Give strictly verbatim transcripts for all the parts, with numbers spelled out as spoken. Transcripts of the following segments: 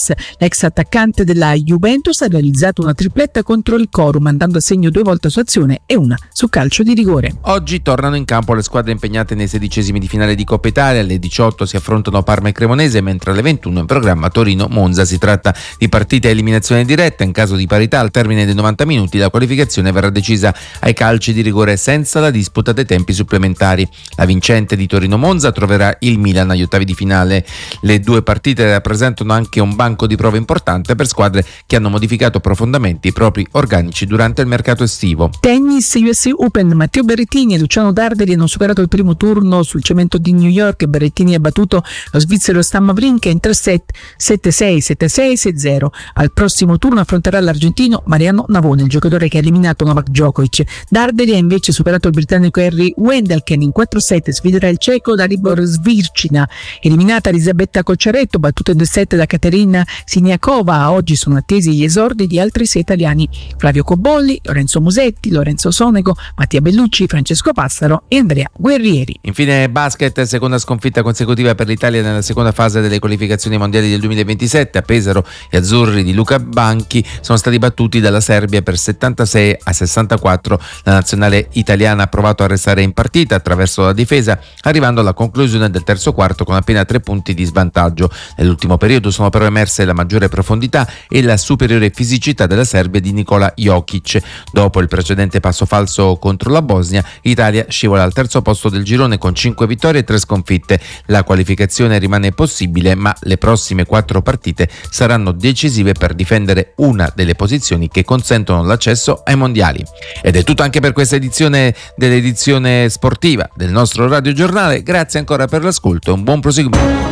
Fabregas, l'ex attaccante della Juventus, ha realizzato una tripletta contro il Corum, andando a segno due volte su azione e una su calcio di rigore. Oggi tornano in campo le squadre impegnate nei sedicesimi di finale di Coppa Italia. Alle diciotto si affrontano Parma e Cremonese, mentre alle ventuno in programma Torino-Monza. Si tratta di partite a eliminazione diretta. In caso di parità al termine dei novanta minuti la qualificazione verrà decisa ai calci di rigore senza la disputa dei tempi supplementari. La vincente di Torino-Monza troverà il Milan agli ottavi di finale. Le due partite rappresentano anche un banco di prove importante per squadre che hanno modificato profondamente i propri organici durante il mercato estivo. Tennis U S Open, Matteo Berrettini e Luciano Darderi hanno superato il primo turno sul cemento di New York. Berrettini ha battuto lo svizzero Stan Wawrinka in tre set, sette sei, sette sei, sei zero. Al prossimo turno affronterà l'argentino Mariano Navone, il giocatore che ha eliminato Novak Djokovic. Darderi ha invece superato il britannico Harry Wendelken in quattro set, sfiderà il ceco Dalibor Svircina. Eliminata Elisabetta Cocciaretto, battuta in due set da Caterina Siniakova. Oggi sono attesi gli esordi di altri sei italiani: Flavio Cobolli, Lorenzo Musetti, Lorenzo Sonego, Mattia Bellucci, Francesco Passaro e Andrea Guerrieri. Infine basket, seconda sconfitta consecutiva per l'Italia nella seconda fase delle qualificazioni mondiali del duemilaventisette. A Pesaro gli azzurri di Luca Banchi sono stati battuti dalla Serbia per settantasei a sessantaquattro. La nazionale italiana ha provato a restare in partita attraverso la difesa, arrivando alla conclusione del terzo quarto con appena tre punti di svantaggio. Nell'ultimo periodo sono però emerse la maggiore profondità e la superiore fisicità della Serbia di Nikola Jokic. Dopo il precedente passo falso contro la Bosnia, l'Italia scivola al terzo posto del girone con cinque vittorie e tre sconfitte. La qualificazione rimane possibile, ma le prossime quattro partite saranno decisive per difendere una delle posizioni che consentono l'accesso ai mondiali. Ed è tutto anche per questa edizione dell'edizione sportiva del nostro Radio Giornale. Grazie ancora per l'ascolto e un buon proseguimento.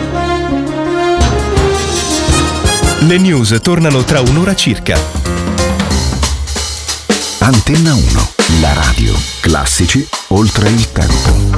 Le news tornano tra un'ora circa. Antenna uno, la radio. Classici oltre il tempo.